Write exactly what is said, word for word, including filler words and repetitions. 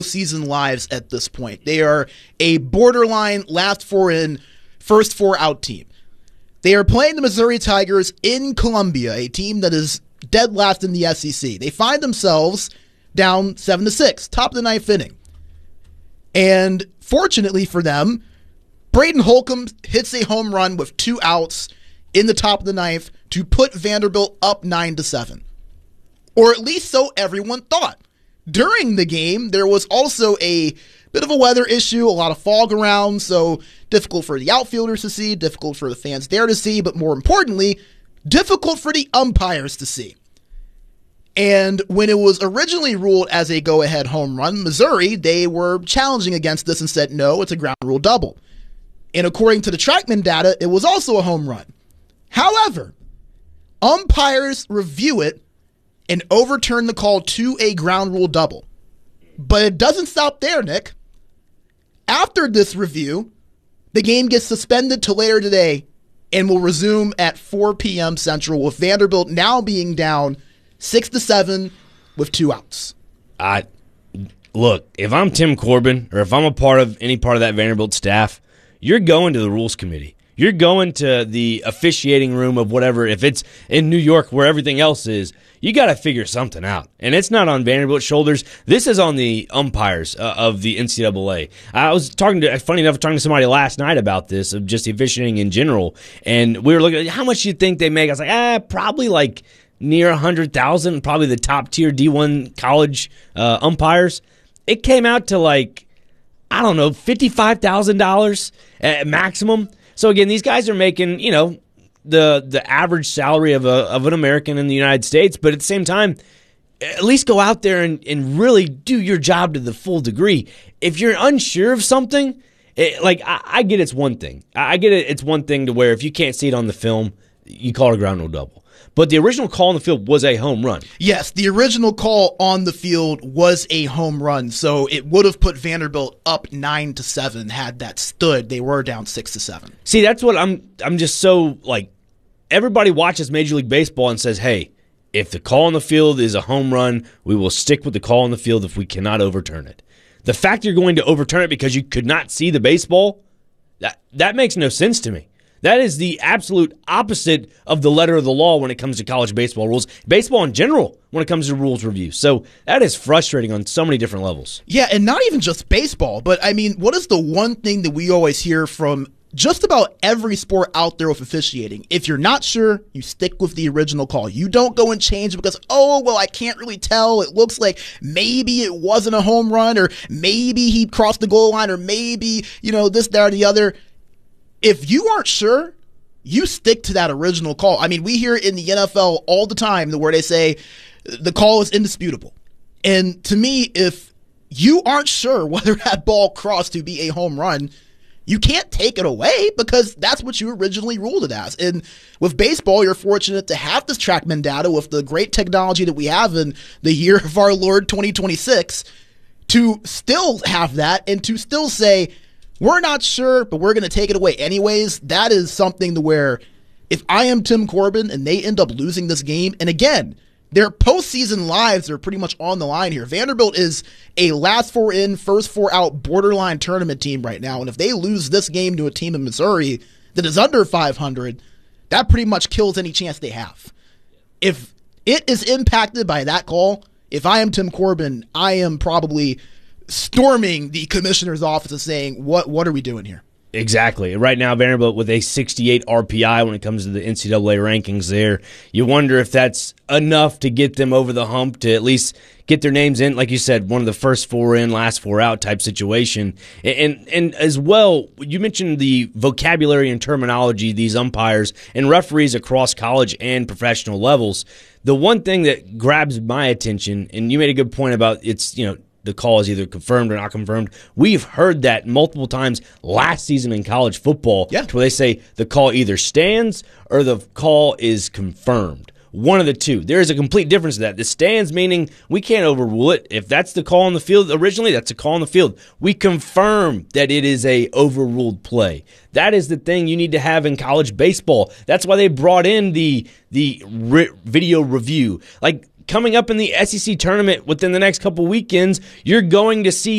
season lives at this point. They are a borderline last four in, first four out team. They are playing the Missouri Tigers in Columbia, a team that is dead last in the S E C. They find themselves down seven to six, top of the ninth inning. And fortunately for them, Braden Holcomb hits a home run with two outs in the top of the ninth to put Vanderbilt up nine to seven. Or at least so everyone thought. During the game, there was also a bit of a weather issue, a lot of fog around, so difficult for the outfielders to see, difficult for the fans there to see, but more importantly, difficult for the umpires to see. And when it was originally ruled as a go-ahead home run, Missouri, they were challenging against this and said, no, it's a ground rule double. And according to the TrackMan data, it was also a home run. However, umpires review it and overturn the call to a ground rule double. But it doesn't stop there, Nick. After this review, the game gets suspended till later today and will resume at four p.m. Central, with Vanderbilt now being down six to seven with two outs. I look, if I'm Tim Corbin or if I'm a part of any part of that Vanderbilt staff, you're going to the rules committee. You're going to the officiating room of whatever. If it's in New York where everything else is, you got to figure something out. And it's not on Vanderbilt's shoulders. This is on the umpires uh, of the N C double A. I was talking to, funny enough, talking to somebody last night about this, of just the officiating in general. And we were looking at how much you think they make. I was like, ah, probably like near one hundred thousand, probably the top tier D one college uh, umpires. It came out to like, I don't know, fifty-five thousand dollars at maximum. So again, these guys are making, you know, the the average salary of a of an American in the United States, but at the same time, at least go out there and, and really do your job to the full degree. If you're unsure of something, it, like I, I get it's one thing. I get it. It's one thing to where if you can't see it on the film, you call it a ground rule double. But the original call on the field was a home run. Yes, the original call on the field was a home run, so it would have put Vanderbilt up nine to seven had that stood. They were down six to seven. See, that's what I'm. I'm just so like. Everybody watches Major League Baseball and says, "Hey, if the call on the field is a home run, we will stick with the call on the field if we cannot overturn it." The fact you're going to overturn it because you could not see the baseball, that that makes no sense to me. That is the absolute opposite of the letter of the law when it comes to college baseball rules. Baseball in general when it comes to rules review. So that is frustrating on so many different levels. Yeah, and not even just baseball, but I mean, what is the one thing that we always hear from just about every sport out there with officiating? If you're not sure, you stick with the original call. You don't go and change because, oh, well, I can't really tell. It looks like maybe it wasn't a home run, or maybe he crossed the goal line, or maybe, you know, this, that, or the other. If you aren't sure, you stick to that original call. I mean, we hear in the N F L all the time where they say the call is indisputable. And to me, if you aren't sure whether that ball crossed to be a home run, you can't take it away because that's what you originally ruled it as. And with baseball, you're fortunate to have this TrackMan data with the great technology that we have in the year of our Lord twenty twenty-six to still have that and to still say, we're not sure, but we're going to take it away anyways. That is something to where if I am Tim Corbin and they end up losing this game, and again, their postseason lives are pretty much on the line here. Vanderbilt is a last four in, first four out borderline tournament team right now, and if they lose this game to a team in Missouri that is under five hundred, that pretty much kills any chance they have. If it is impacted by that call, if I am Tim Corbin, I am probably storming the commissioner's office and saying, what what are we doing here? Exactly. Right now, Vanderbilt with a sixty-eight R P I when it comes to the N C double A rankings there. You wonder if that's enough to get them over the hump to at least get their names in. Like you said, one of the first four in, last four out type situation. And, and, and as well, you mentioned the vocabulary and terminology, these umpires and referees across college and professional levels. The one thing that grabs my attention, and you made a good point about it's, you know, the call is either confirmed or not confirmed. We've heard that multiple times last season in college football, yeah, where they say the call either stands or the call is confirmed. One of the two. There is a complete difference to that. The stands meaning we can't overrule it. If that's the call on the field originally, that's a call on the field. We confirm that it is a overruled play. That is the thing you need to have in college baseball. That's why they brought in the the re- video review. Like, coming up in the S E C tournament within the next couple weekends, you're going to see